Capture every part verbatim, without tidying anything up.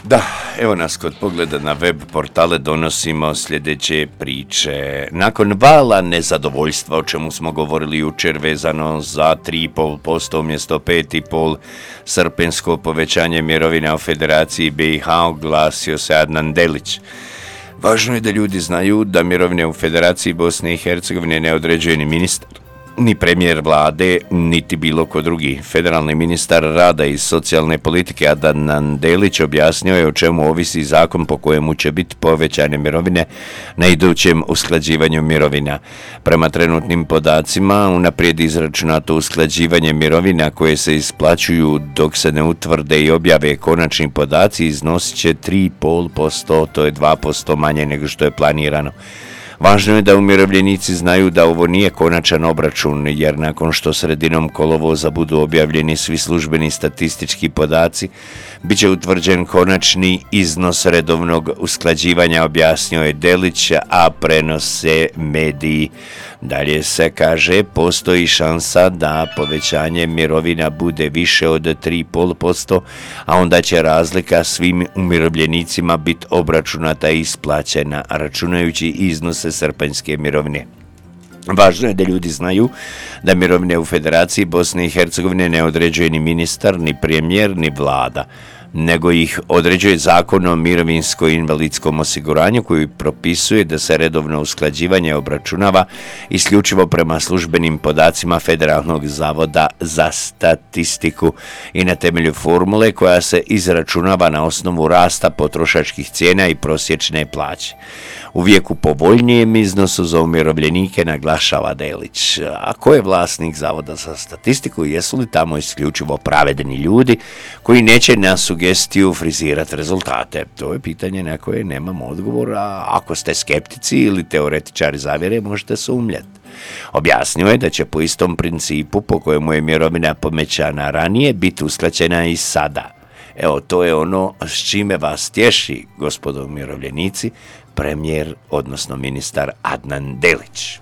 Da, evo nas kod pogleda na web portale donosimo sljedeće priče. Nakon vala nezadovoljstva, o čemu smo govorili jučer vezano za tri zarez pet posto umjesto pet zarez pet, srpensko povećanje mirovina u Federaciji B i H, oglasio se Adnan Delić. Važno je da ljudi znaju da mirovine u Federaciji Bosne i Hercegovine ne određuje ni ministar, ni premijer vlade, niti bilo ko drugi. Federalni ministar rada i socijalne politike Adnan Delić objasnio je o čemu ovisi zakon po kojemu će biti povećane mirovine na idućem usklađivanju mirovina. Prema trenutnim podacima, unaprijed izračunato usklađivanje mirovina koje se isplaćuju dok se ne utvrde i objave konačni podaci iznosit će tri zarez pet posto, to je dva posto manje nego što je planirano. Važno je da umirovljenici znaju da ovo nije konačan obračun, jer nakon što sredinom kolovoza budu objavljeni svi službeni statistički podaci, bit će utvrđen konačni iznos redovnog usklađivanja, objasnio je Delić, a prenose mediji. Dalje se kaže, postoji šansa da povećanje mirovina bude više od tri zarez pet posto, a onda će razlika svim umirovljenicima biti obračunata i isplaćena, računajući iznose srpanjske mirovine. Važno je da ljudi znaju da mirovine u Federaciji Bosne i Hercegovine ne određuje ni ministar, ni premijer, ni vlada, nego ih određuje Zakon o mirovinsko-invalidskom osiguranju koji propisuje da se redovno usklađivanje obračunava isključivo prema službenim podacima Federalnog zavoda za statistiku i na temelju formule koja se izračunava na osnovu rasta potrošačkih cijena i prosječne plaće. Uvijek u povoljnijem iznosu za umirovljenike, naglašava Delić. A ko je vlasnik Zavoda za statistiku? Jesu li tamo isključivo pravedni ljudi koji neće na sugestiju frizirati rezultate? To je pitanje na koje nemamo odgovora. Ako ste skeptici ili teoretičari zavjere, možete sumnjati. Objasnio je da će po istom principu po kojemu je mirovina povećana ranije biti usklađena i sada. Evo, to je ono s čime vas tješi, gospodo umirovljenici, premijer, odnosno ministar Adnan Delić.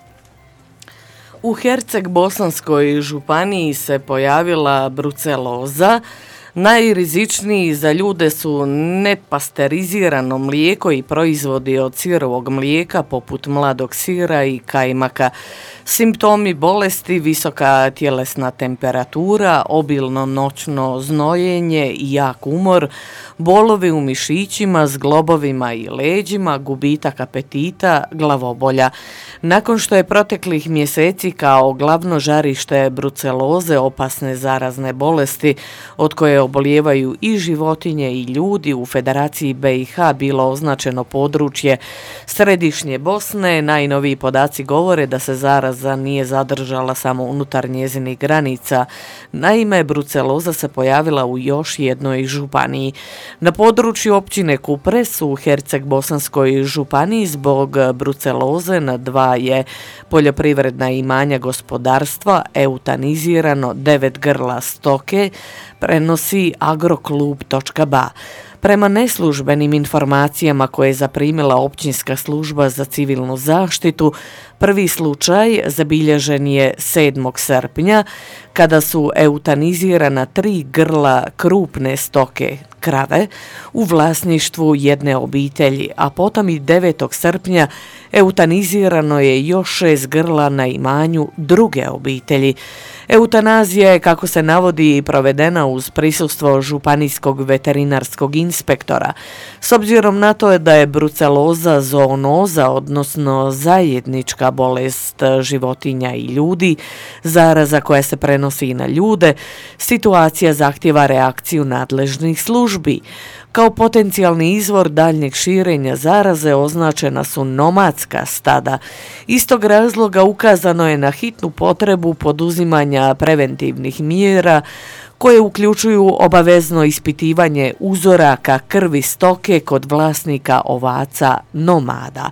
U Herceg-Bosanskoj županiji se pojavila bruceloza. Najrizičniji za ljude su nepasterizirano mlijeko i proizvodi od sirovog mlijeka poput mladog sira i kajmaka. Simptomi bolesti: visoka tjelesna temperatura, obilno noćno znojenje i jak umor, bolovi u mišićima, zglobovima i leđima, gubitak apetita, glavobolja. Nakon što je proteklih mjeseci kao glavno žarište bruceloze, opasne zarazne bolesti od koje obolijevaju i životinje i ljudi, u Federaciji B i H bilo označeno područje središnje Bosne, najnoviji podaci govore da se zaraza nije zadržala samo unutar njezinih granica. Naime, bruceloza se pojavila u još jednoj županiji. Na području općine Kupres u Herceg-Bosanskoj županiji zbog bruceloze na dva je poljoprivredna imanja gospodarstva eutanizirano devet grla stoke, prenosi agroklub točka ba. Prema neslužbenim informacijama koje je zaprimila općinska služba za civilnu zaštitu, prvi slučaj zabilježen je sedmog srpnja kada su eutanizirana tri grla krupne stoke krave u vlasništvu jedne obitelji, a potom i devetog srpnja eutanizirano je još šest grla na imanju druge obitelji. Eutanazija je, kako se navodi, provedena uz prisustvo županijskog veterinarskog inspektora. S obzirom na to je da je bruceloza zoonoza, odnosno zajednička bolest životinja i ljudi, zaraza koja se prenosi i na ljude, situacija zahtjeva reakciju nadležnih službi. Kao potencijalni izvor daljnjeg širenja zaraze označena su nomadska stada. Iz tog razloga ukazano je na hitnu potrebu poduzimanja preventivnih mjera koje uključuju obavezno ispitivanje uzoraka krvi stoke kod vlasnika ovaca nomada.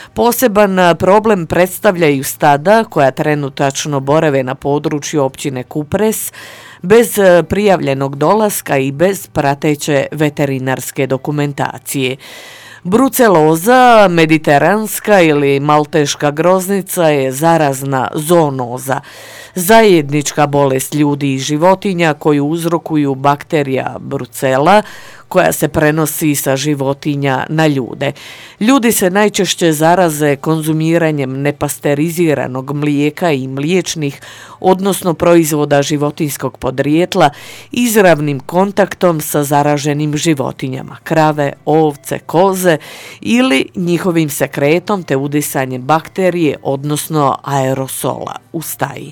Poseban problem predstavljaju stada koja trenutačno borave na području općine Kupres bez prijavljenog dolaska i bez prateće veterinarske dokumentacije. Bruceloza, mediteranska ili malteška groznica je zarazna zoonoza, zajednička bolest ljudi i životinja koju uzrokuju bakterija brucela, koja se prenosi sa životinja na ljude. Ljudi se najčešće zaraze konzumiranjem nepasteriziranog mlijeka i mliječnih, odnosno proizvoda životinjskog podrijetla, izravnim kontaktom sa zaraženim životinjama, krave, ovce, koze ili njihovim sekretom te udisanjem bakterije, odnosno aerosola u staji.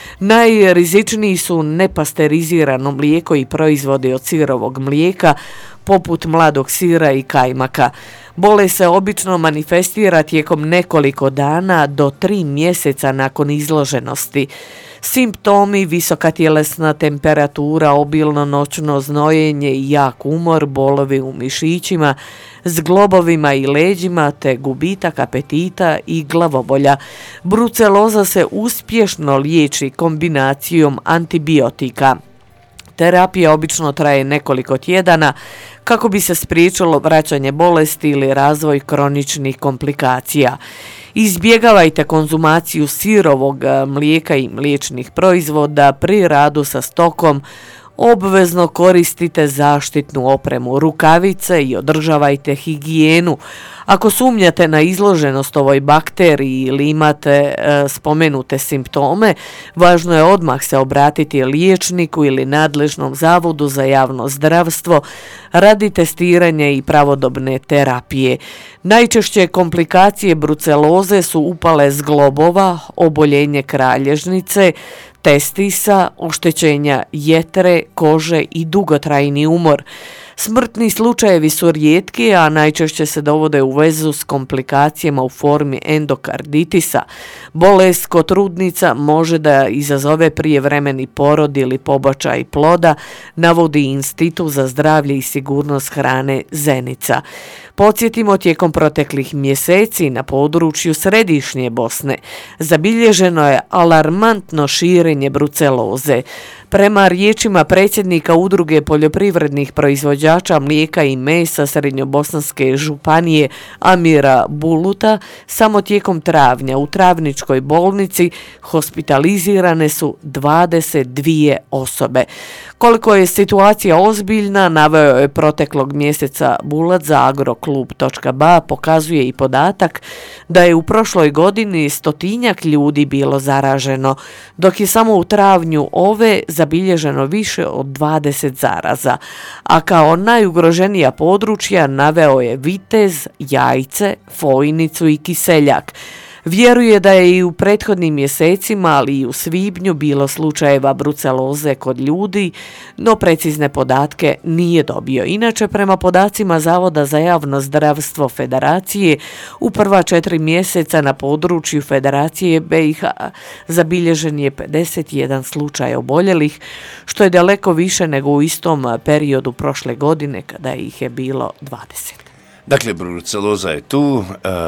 Najrizičniji su nepasterizirano mlijeko i proizvodi od sirovog mlijeka, poput mladog sira i kajmaka. Bolest se obično manifestira tijekom nekoliko dana do tri mjeseca nakon izloženosti. Simptomi: visoka tjelesna temperatura, obilno noćno znojenje i jak umor, bolovi u mišićima, zglobovima i leđima te gubitak apetita i glavobolja. Bruceloza se uspješno liječi kombinacijom antibiotika. Terapija obično traje nekoliko tjedana kako bi se spriječilo vraćanje bolesti ili razvoj kroničnih komplikacija. Izbjegavajte konzumaciju sirovog mlijeka i mliječnih proizvoda pri radu sa stokom. Obvezno koristite zaštitnu opremu, rukavice i održavajte higijenu. Ako sumnjate na izloženost ovoj bakteriji ili imate e, spomenute simptome, važno je odmah se obratiti liječniku ili nadležnom zavodu za javno zdravstvo radi testiranja i pravodobne terapije. Najčešće komplikacije bruceloze su upale zglobova, oboljenje kralježnice, testisa, oštećenja jetre, kože i dugotrajni umor. Smrtni slučajevi su rijetki, a najčešće se dovode u vezu s komplikacijama u formi endokarditisa. Bolest kod trudnica može da izazove prijevremeni porod ili pobačaj ploda, navodi Institut za zdravlje i sigurnost hrane Zenica. Podsjetimo, tijekom proteklih mjeseci na području središnje Bosne zabilježeno je alarmantno širenje bruceloze. Prema riječima predsjednika Udruge poljoprivrednih proizvođača mlijeka i mesa Srednjobosanske županije Amira Buluta, samo tijekom travnja u Travničkoj bolnici hospitalizirane su dvadeset dvije osobe. Koliko je situacija ozbiljna, naveo je proteklog mjeseca Bulat za agroklub točka ba, pokazuje i podatak da je u prošloj godini stotinjak ljudi bilo zaraženo, dok je samo u travnju ove zabilježeno više od dvadeset zaraza, a kao najugroženija područja naveo je Vitez, Jajce, Fojnicu i Kiseljak. Vjeruje da je i u prethodnim mjesecima, ali i u svibnju bilo slučajeva bruceloze kod ljudi, no precizne podatke nije dobio. Inače, prema podacima Zavoda za javno zdravstvo Federacije, u prva četiri mjeseca na području Federacije be i ha zabilježen je pedeset jedan slučaj oboljelih, što je daleko više nego u istom periodu prošle godine kada ih je bilo dvadeset. Dakle, bruceloza je tu,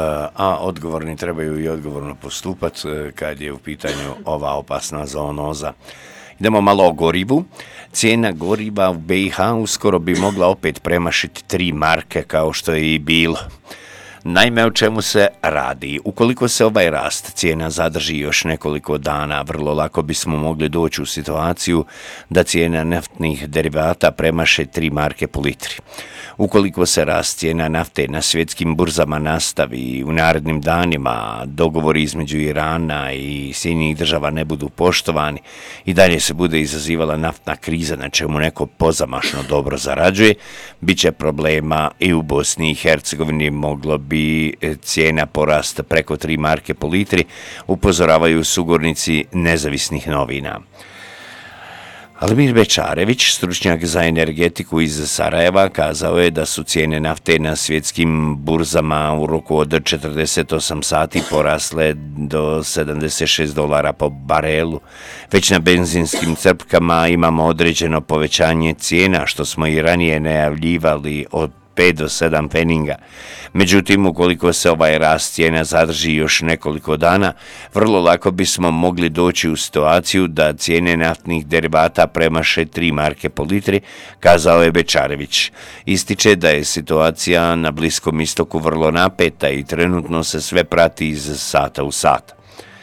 a odgovorni trebaju i odgovorno postupati kad je u pitanju ova opasna zoonoza. Idemo malo o gorivu. Cijena goriva u be i ha uskoro bi mogla opet premašiti tri marke kao što je i bilo. Naime, o čemu se radi? Ukoliko se ovaj rast cijena zadrži još nekoliko dana, vrlo lako bismo mogli doći u situaciju da cijena naftnih derivata premaše tri marke po litri. Ukoliko se rast cijena nafte na svjetskim burzama nastavi u narednim danima, dogovori između Irana i Sjedinjenih država ne budu poštovani i dalje se bude izazivala naftna kriza na čemu neko pozamašno dobro zarađuje, bit će problema i u Bosni i Hercegovini, moglo bi cijena porasta preko tri marke po litri, upozoravaju sugovornici nezavisnih novina. Almir Bečarević, stručnjak za energetiku iz Sarajeva, kazao je da su cijene nafte na svjetskim burzama u roku od četrdeset osam sati porasle do sedamdeset šest dolara po barelu. Već na benzinskim crpkama imamo određeno povećanje cijena, što smo i ranije najavljivali od pet do sedam peninga. Međutim, ukoliko se ovaj rast cijena zadrži još nekoliko dana, vrlo lako bismo mogli doći u situaciju da cijene naftnih derivata premaše tri marke po litri, kazao je Bečarević. Ističe da je situacija na Bliskom istoku vrlo napeta i trenutno se sve prati iz sata u sat.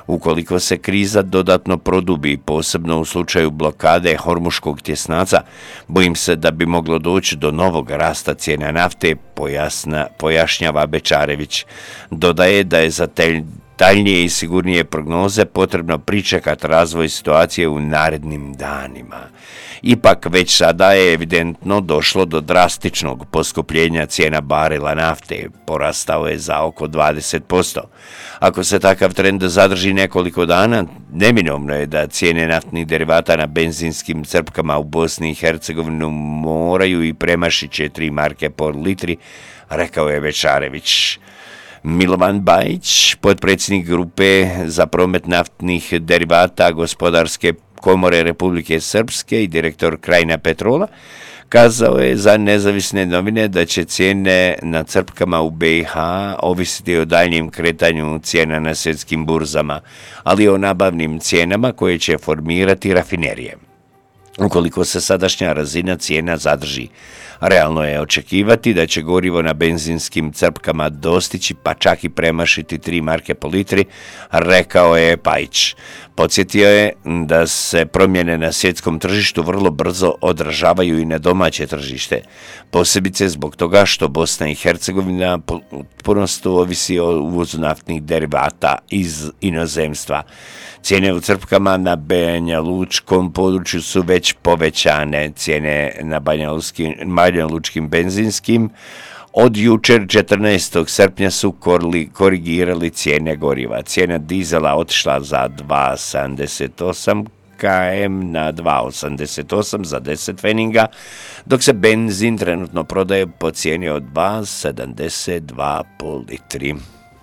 Ukoliko se kriza dodatno produbi, posebno u slučaju blokade Hormuškog tjesnaca, bojim se da bi moglo doći do novog rasta cijena nafte, pojasna, pojašnjava Bečarević. Dodaje da je za daljnije i sigurnije prognoze potrebno pričekati razvoj situacije u narednim danima. Ipak već sada je evidentno došlo do drastičnog poskupljenja cijena barela nafte, porastao je za oko dvadeset posto. Ako se takav trend zadrži nekoliko dana, neminovno je da cijene naftnih derivata na benzinskim crpkama u Bosni i Hercegovini moraju i premašiti će tri marke po litri, rekao je Bečarević. Milovan Bajić, potpredsjednik grupe za promet naftnih derivata Gospodarske komore Republike Srpske i direktor Krajina Petrola, kazao je za nezavisne novine da će cijene na crpkama u B i H ovisiti o daljnjem kretanju cijena na svjetskim burzama, ali i o nabavnim cijenama koje će formirati rafinerije. Ukoliko se sadašnja razina cijena zadrži, realno je očekivati da će gorivo na benzinskim crpkama dostići pa čak i premašiti tri marke po litri, rekao je Pajić. Podsjetio je da se promjene na svjetskom tržištu vrlo brzo odražavaju i na domaće tržište, posebice zbog toga što Bosna i Hercegovina potpunosti ovisi o uvozu naftnih derivata iz inozemstva. Cijene u crpkama na Banja Lučkom području su već povećane, cijene na Banja Lučkim benzinskim od jučer četrnaestog srpnja su korigirali cijene goriva. Cijena dizela otišla za dva zarez sedamdeset osam km na dva zarez osamdeset osam za deset pfenninga, dok se benzin trenutno prodaje po cijeni od dva zarez sedamdeset dva po litri.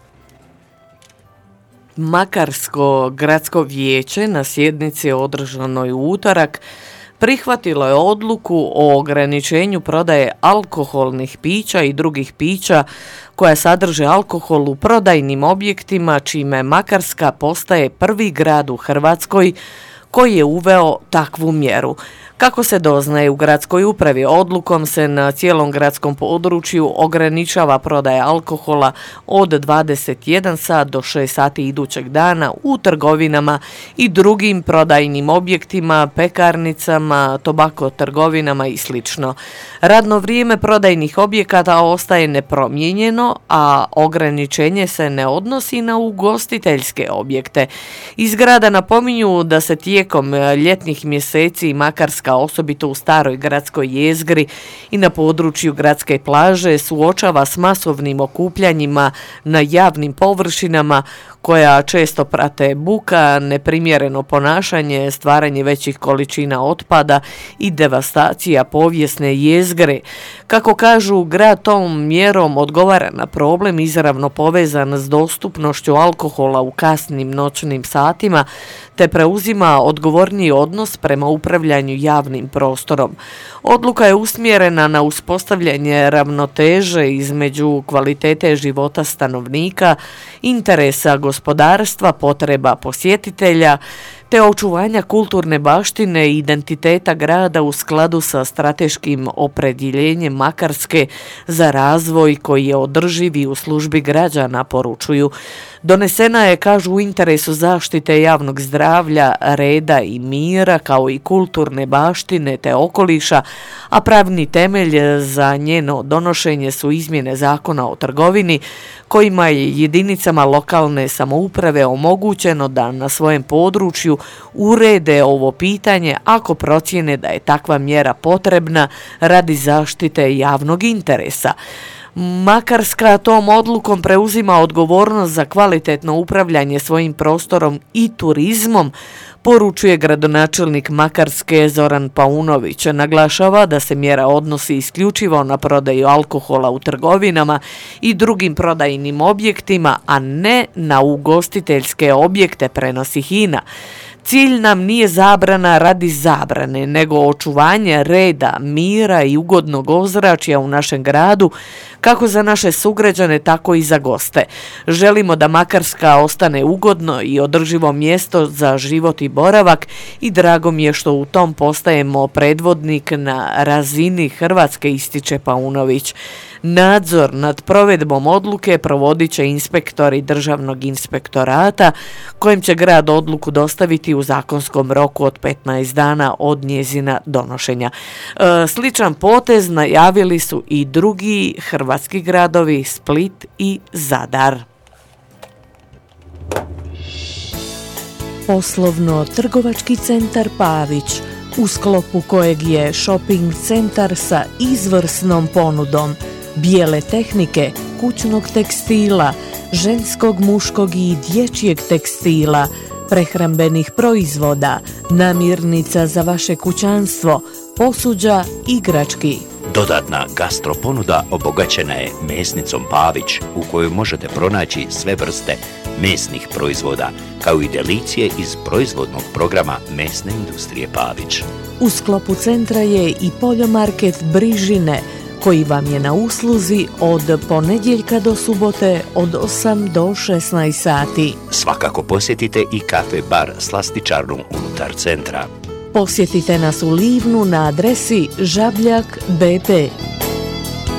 Makarsko gradsko vijeće na sjednici održanoj u utorak prihvatilo je odluku o ograničenju prodaje alkoholnih pića i drugih pića koja sadrže alkohol u prodajnim objektima, čime Makarska postaje prvi grad u Hrvatskoj koji je uveo takvu mjeru. Kako se doznaje u gradskoj upravi, odlukom se na cijelom gradskom području ograničava prodaja alkohola od dvadeset jedan sat do šest sati idućeg dana u trgovinama i drugim prodajnim objektima, pekarnicama, tobako trgovinama i sl. Radno vrijeme prodajnih objekata ostaje nepromijenjeno, a ograničenje se ne odnosi na ugostiteljske objekte. Iz grada napominju da se tijekom ljetnih mjeseci Makarska, osobito u staroj gradskoj jezgri i na području gradske plaže, suočava s masovnim okupljanjima na javnim površinama koja često prate buka, neprimjereno ponašanje, stvaranje većih količina otpada i devastacija povijesne jezgre. Kako kažu, grad tom mjerom odgovara na problem izravno povezan s dostupnošću alkohola u kasnim noćnim satima, te preuzima odgovorniji odnos prema upravljanju javnim prostorom. Odluka je usmjerena na uspostavljanje ravnoteže između kvalitete života stanovnika, interesa gospodarstva, potreba posjetitelja, te očuvanja kulturne baštine i identiteta grada u skladu sa strateškim opredjeljenjem Makarske za razvoj koji je održiv i u službi građana, poručuju. Donesena je, kažu, u interesu zaštite javnog zdravlja, reda i mira, kao i kulturne baštine te okoliša, a pravni temelj za njeno donošenje su izmjene Zakona o trgovini, kojima je jedinicama lokalne samouprave omogućeno da na svojem području urede ovo pitanje ako procijene da je takva mjera potrebna radi zaštite javnog interesa. Makarska tom odlukom preuzima odgovornost za kvalitetno upravljanje svojim prostorom i turizmom, poručuje gradonačelnik Makarske Zoran Paunović. Naglašava da se mjera odnosi isključivo na prodaju alkohola u trgovinama i drugim prodajnim objektima, a ne na ugostiteljske objekte, prenosi Hina. Cilj nam nije zabrana radi zabrane, nego očuvanje reda, mira i ugodnog ozračja u našem gradu, kako za naše sugrađane, tako i za goste. Želimo da Makarska ostane ugodno i održivo mjesto za život i boravak i drago mi je što u tom postajemo predvodnik na razini Hrvatske, ističe Paunović. Nadzor nad provedbom odluke provodit će inspektori Državnog inspektorata, kojem će grad odluku dostaviti u zakonskom roku od petnaest dana od njezina donošenja. E, sličan potez najavili su i drugi hrvatski gradovi, Split i Zadar. Poslovno-trgovački centar Pavić, u sklopu kojeg je shopping centar sa izvrsnom ponudom bijele tehnike, kućnog tekstila, ženskog, muškog i dječjeg tekstila, prehrambenih proizvoda, namirnica za vaše kućanstvo, posuđa, igrački. Dodatna gastro ponuda obogaćena je mesnicom Pavić, u kojoj možete pronaći sve vrste mesnih proizvoda, kao i delicije iz proizvodnog programa mesne industrije Pavić. U sklopu centra je i poljomarket Brižine, koji vam je na usluzi od ponedjeljka do subote od osam do šesnaest sati. Svakako posjetite i kafe bar Slastičarnu unutar centra. Posjetite nas u Livnu na adresi Žabljak B P.